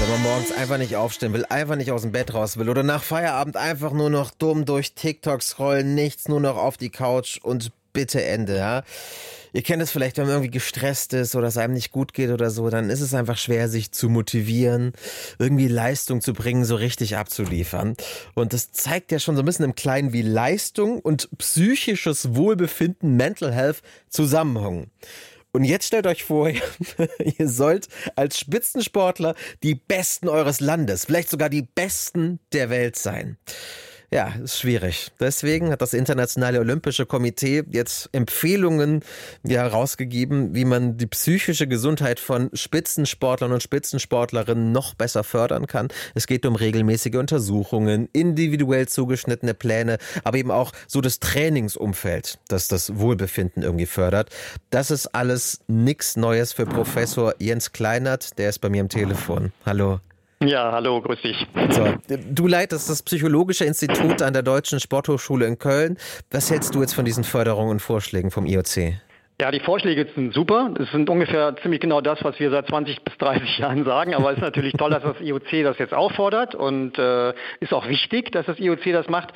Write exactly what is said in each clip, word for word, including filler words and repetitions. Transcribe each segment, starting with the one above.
Wenn man morgens einfach nicht aufstehen will, einfach nicht aus dem Bett raus will oder nach Feierabend einfach nur noch dumm durch TikTok scrollen, nichts, nur noch auf die Couch und bitte Ende, ja. Ihr kennt es vielleicht, wenn man irgendwie gestresst ist oder es einem nicht gut geht oder so, dann ist es einfach schwer, sich zu motivieren, irgendwie Leistung zu bringen, so richtig abzuliefern. Und das zeigt ja schon so ein bisschen im Kleinen, wie Leistung und psychisches Wohlbefinden, Mental Health, zusammenhängen. Und jetzt stellt euch vor, ihr sollt als Spitzensportler die Besten eures Landes, vielleicht sogar die Besten der Welt sein. Ja, ist schwierig. Deswegen hat das Internationale Olympische Komitee jetzt Empfehlungen ja, herausgegeben, wie man die psychische Gesundheit von Spitzensportlern und Spitzensportlerinnen noch besser fördern kann. Es geht um regelmäßige Untersuchungen, individuell zugeschnittene Pläne, aber eben auch so das Trainingsumfeld, das das Wohlbefinden irgendwie fördert. Das ist alles nichts Neues für Professor Jens Kleinert, der ist bei mir am Telefon. Hallo. Ja, hallo, grüß dich. So, du leitest das Psychologische Institut an der Deutschen Sporthochschule in Köln. Was hältst du jetzt von diesen Förderungen und Vorschlägen vom I O C? Ja, die Vorschläge sind super. Es sind ungefähr ziemlich genau das, was wir seit zwanzig bis dreißig Jahren sagen. Aber es ist natürlich toll, dass das I O C das jetzt auffordert und äh, ist auch wichtig, dass das I O C das macht.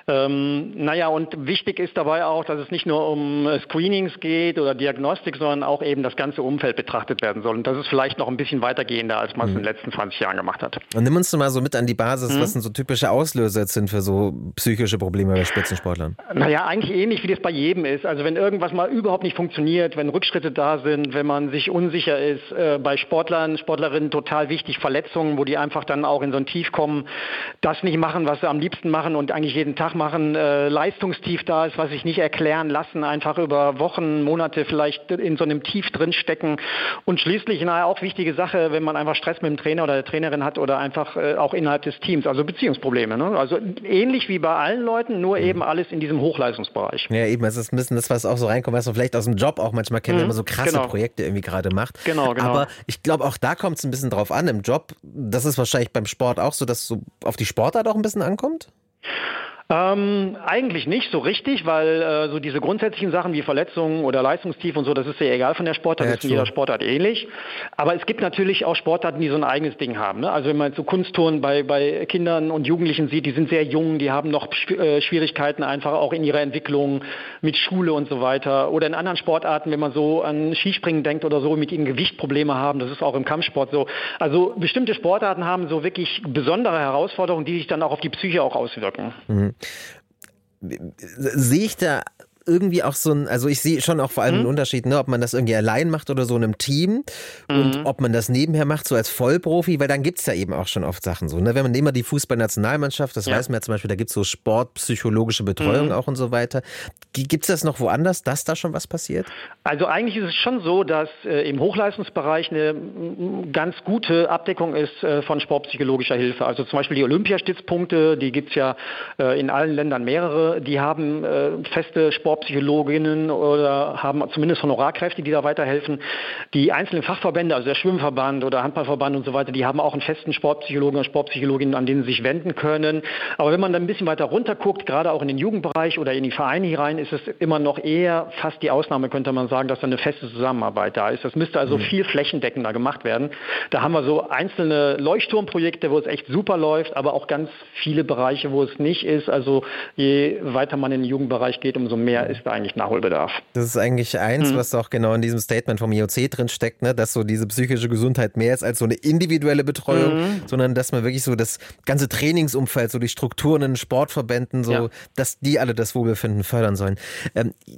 Ähm, naja, und wichtig ist dabei auch, dass es nicht nur um Screenings geht oder Diagnostik, sondern auch eben das ganze Umfeld betrachtet werden soll. Und das ist vielleicht noch ein bisschen weitergehender, als man es mhm. in den letzten zwanzig Jahren gemacht hat. Und nimm uns mal so mit an die Basis, mhm. was denn so typische Auslöser jetzt sind für so psychische Probleme bei Spitzensportlern? Naja, eigentlich ähnlich, wie das bei jedem ist. Also wenn irgendwas mal überhaupt nicht funktioniert, funktioniert, wenn Rückschritte da sind, wenn man sich unsicher ist, äh, bei Sportlern, Sportlerinnen total wichtig, Verletzungen, wo die einfach dann auch in so ein Tief kommen, das nicht machen, was sie am liebsten machen und eigentlich jeden Tag machen, äh, Leistungstief da ist, was sich nicht erklären lassen, einfach über Wochen, Monate vielleicht in so einem Tief drin stecken und schließlich, naja, auch wichtige Sache, wenn man einfach Stress mit dem Trainer oder der Trainerin hat oder einfach äh, auch innerhalb des Teams, also Beziehungsprobleme, ne? Also ähnlich wie bei allen Leuten, nur eben alles in diesem Hochleistungsbereich. Ja, eben, es ist ein bisschen das, was auch so reinkommt, was man vielleicht aus dem Job auch manchmal kennt, mhm, wenn man so krasse genau. Projekte irgendwie gerade macht. Genau, genau. Aber ich glaube, auch da kommt es ein bisschen drauf an. Im Job, das ist wahrscheinlich beim Sport auch so, dass es so auf die Sportart auch ein bisschen ankommt? Ähm, eigentlich nicht so richtig, weil äh, so diese grundsätzlichen Sachen wie Verletzungen oder Leistungstief und so, das ist ja egal von der Sportart, ja, das ist in jeder Sportart ähnlich. Aber es gibt natürlich auch Sportarten, die so ein eigenes Ding haben. Ne? Also wenn man so Kunstturnen bei, bei Kindern und Jugendlichen sieht, die sind sehr jung, die haben noch äh, Schwierigkeiten einfach auch in ihrer Entwicklung mit Schule und so weiter. Oder in anderen Sportarten, wenn man so an Skispringen denkt oder so, mit ihnen Gewichtprobleme haben, das ist auch im Kampfsport so. Also bestimmte Sportarten haben so wirklich besondere Herausforderungen, die sich dann auch auf die Psyche auch auswirken. Mhm. Sehe ich da irgendwie auch so ein, also ich sehe schon auch vor allem mhm. einen Unterschied, ne, ob man das irgendwie allein macht oder so in einem Team mhm. und ob man das nebenher macht, so als Vollprofi, weil dann gibt's ja eben auch schon oft Sachen so, ne, wenn man immer die Fußballnationalmannschaft, das ja. weiß man ja zum Beispiel, da gibt's so sportpsychologische Betreuung mhm. auch und so weiter. Gibt's das noch woanders, dass da schon was passiert? Also eigentlich ist es schon so, dass äh, im Hochleistungsbereich eine ganz gute Abdeckung ist äh, von sportpsychologischer Hilfe. Also zum Beispiel die Olympiastützpunkte, die gibt's ja äh, in allen Ländern mehrere, die haben äh, feste Sport Psychologinnen oder haben zumindest Honorarkräfte, die da weiterhelfen. Die einzelnen Fachverbände, also der Schwimmverband oder Handballverband und so weiter, die haben auch einen festen Sportpsychologen und Sportpsychologinnen, an denen sie sich wenden können. Aber wenn man dann ein bisschen weiter runter guckt, gerade auch in den Jugendbereich oder in die Vereine hinein, ist es immer noch eher fast die Ausnahme, könnte man sagen, dass da eine feste Zusammenarbeit da ist. Das müsste also mhm. viel flächendeckender gemacht werden. Da haben wir so einzelne Leuchtturmprojekte, wo es echt super läuft, aber auch ganz viele Bereiche, wo es nicht ist. Also je weiter man in den Jugendbereich geht, umso mehr ist da eigentlich Nachholbedarf. Das ist eigentlich eins, mhm. was auch genau in diesem Statement vom I O C drin steckt, ne? Dass so diese psychische Gesundheit mehr ist als so eine individuelle Betreuung, mhm. sondern dass man wirklich so das ganze Trainingsumfeld, so die Strukturen in Sportverbänden, so, ja. dass die alle das Wohlbefinden fördern sollen. Ähm,